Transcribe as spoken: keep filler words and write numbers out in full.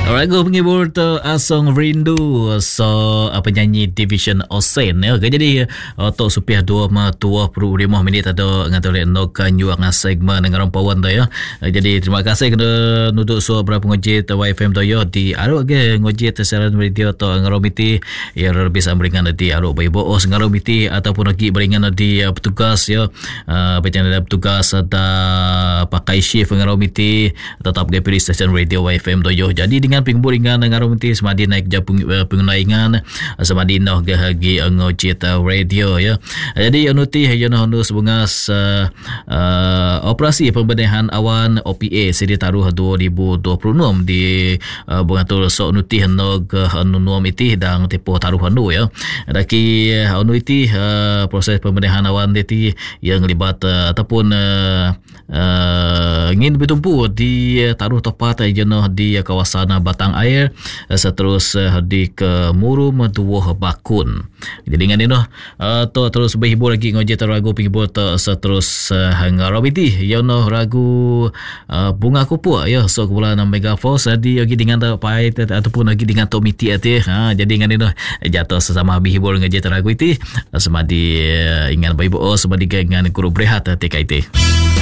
Lagu penghibur tu Asong Rindu. So penyanyi Division Osen ya. Jadi uh, tok supiah dua ma dua puluh lima minit ada ngatur nokan yuang segmen dengan rampawan tu ya. Uh, jadi terima kasih kena nuduk so berapa ngojit Y F M tu ya di aruk ke ngojit siaran radio tu ngaromiti ya bisa beringan di aruk bayi boos ngaromiti ataupun lagi beringan di uh, petugas ya. Uh, macam ada petugas ada pakai shift ngaromiti tetap ke pilih stesen radio Y F M tu ya. Jadi dengan pingburingan ngaromiti semadi naik japung uh, pengunaingan semadi noh gahagi ngojit uh, radio ya. Jadi anuti hayana hanu sebungas uh, uh, operasi pembenahan awan O P A sedi taruh dua ribu dua puluh enam di uh, bungatul sok nuti hanog anu nuam iti dang tepo taruh hanu ya. Daki anu iti uh, proses pembenahan awan iti yang libat uh, ataupun uh, uh, ingin bertumpu di uh, taruh tepat jenuh di uh, kawasan uh, Batang Air uh, seterus uh, di ke Murum Duoh Bakun. Jadi dengan ini uh, to terus berhibur lagi ngojek ragu penghibur to seterus uh, ngaromiti ya no ragu uh, bunga kupu ya so kumpulan Megaforce di lagi dengan pai ataupun lagi dengan Tomiti ati ha jadi dengan ini jatuh sesama berhibur ngojek ragu iti semadi uh, ingat baibo semadi dengan guru berehat ati kaite.